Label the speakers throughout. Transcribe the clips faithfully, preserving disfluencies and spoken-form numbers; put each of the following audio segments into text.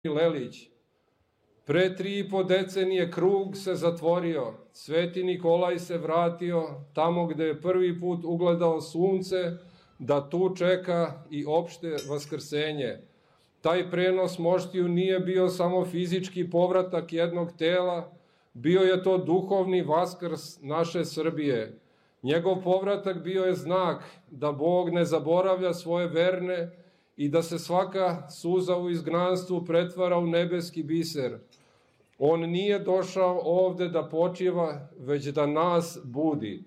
Speaker 1: Lelić. Pre tri i po decenije krug se zatvorio, Sveti Nikolaj se vratio tamo gde je prvi put ugledao sunce, da tu čeka i opšte vaskrsenje. Taj prenos moštiju nije bio samo fizički povratak jednog tela, bio je to duhovni vaskrs naše Srbije. Njegov povratak bio je znak da Bog ne zaboravlja svoje verne i da se svaka suza u izgnanstvu pretvara u nebeski biser. On nije došao ovde da počiva, već da nas budi.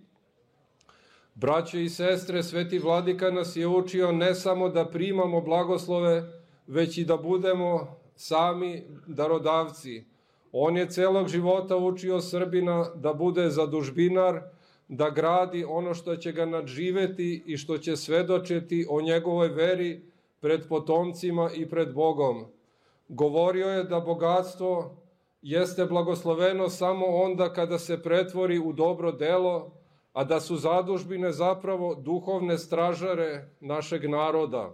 Speaker 1: Braćo i sestre, Sveti Vladika nas je učio ne samo da primamo blagoslove, već i da budemo sami darodavci. On je celog života učio Srbina da bude zadužbinar, da gradi ono što će ga nadživeti i što će svedočiti o njegovoj veri pred potomcima i pred Bogom. Govorio je da bogatstvo jeste blagosloveno samo onda kada se pretvori u dobro delo, a da su zadužbine zapravo duhovne stražare našeg naroda.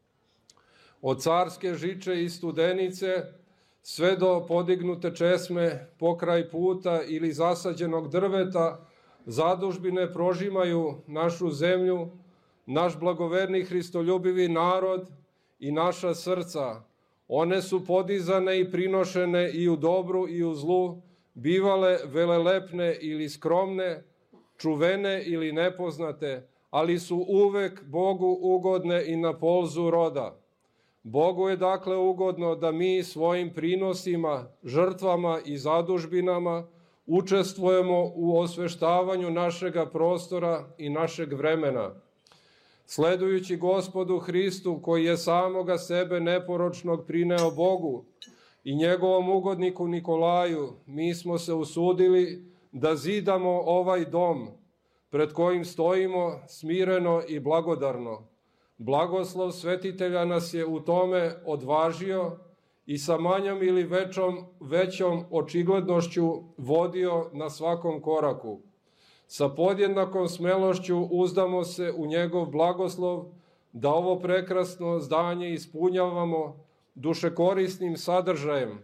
Speaker 1: Od carske žiče i Studenice sve do podignute česme pokraj puta ili zasađenog drveta, zadužbine prožimaju našu zemlju, naš blagoverni hristoljubivi narod i naša srca. One su podizane i prinošene i u dobru i u zlu, bivale velelepne ili skromne, čuvene ili nepoznate, ali su uvek Bogu ugodne i na polzu roda. Bogu je dakle ugodno da mi svojim prinosima, žrtvama i zadužbinama učestvujemo u osveštavanju našega prostora i našeg vremena. Sledujući Gospodu Hristu, koji je samoga sebe neporočnog prineo Bogu, i njegovom ugodniku Nikolaju, mi smo se usudili da zidamo ovaj dom, pred kojim stojimo smireno i blagodarno. Blagoslov svetitelja nas je u tome odvažio i sa manjom ili većom, većom očiglednošću vodio na svakom koraku. Sa podjednakom smelošću uzdamo se u njegov blagoslov da ovo prekrasno zdanje ispunjavamo dušekorisnim sadržajem,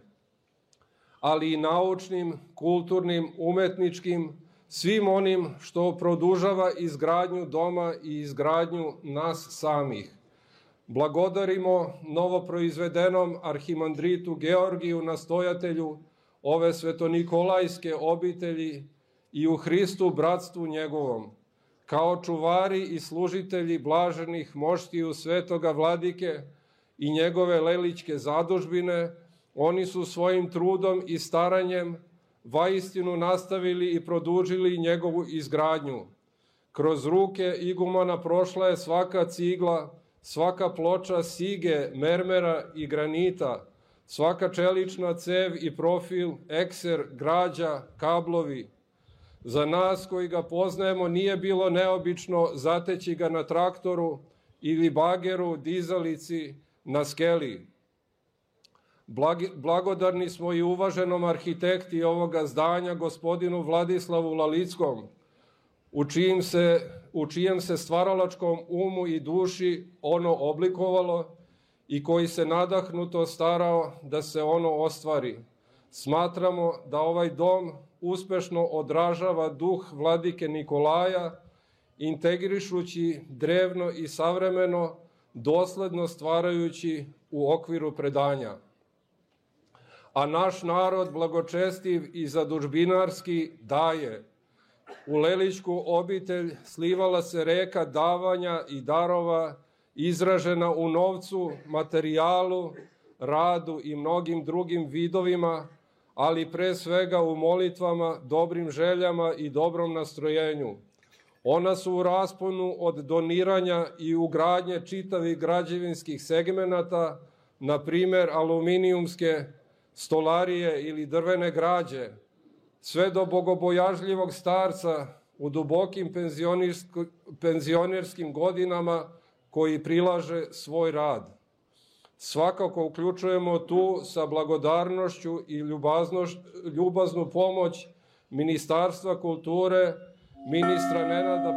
Speaker 1: ali i naučnim, kulturnim, umetničkim, svim onim što produžava izgradnju doma i izgradnju nas samih. Blagodarimo novoproizvedenom arhimandritu Georgiju, nastojatelju ove svetonikolajske obitelji, i u Hristu bratstvu njegovom, kao čuvari i služitelji blaženih moštiju Svetoga Vladike i njegove lelićke zadužbine, oni su svojim trudom i staranjem vaistinu nastavili i produžili njegovu izgradnju. Kroz ruke igumana prošla je svaka cigla, svaka ploča sige, mermera i granita, svaka čelična cev i profil, ekser, građa, kablovi. Za nas koji ga poznajemo nije bilo neobično zateći ga na traktoru ili bageru, dizalici, na skeli. Blagodarni smo i uvaženom arhitekti ovoga zdanja, gospodinu Vladislavu Lalickom, u čijem se, u čijem se stvaralačkom umu i duši ono oblikovalo i koji se nadahnuto starao da se ono ostvari. Smatramo da ovaj dom uspešno odražava duh Vladike Nikolaja, integrišući drevno i savremeno, dosledno stvarajući u okviru predanja. A naš narod blagočestiv i zadužbinarski daje. U Lelićku obitelj slivala se reka davanja i darova, izražena u novcu, materijalu, radu i mnogim drugim vidovima, ali pre svega u molitvama, dobrim željama i dobrom nastrojenju. Ona su u rasponu od doniranja i ugradnje čitavih građevinskih segmenata, na primer aluminijumske stolarije ili drvene građe, sve do bogobojažljivog starca u dubokim penzionerskim godinama koji prilaže svoj rad. Svakako uključujemo tu sa blagodarnošću i ljubaznu pomoć Ministarstva kulture, ministra Nenada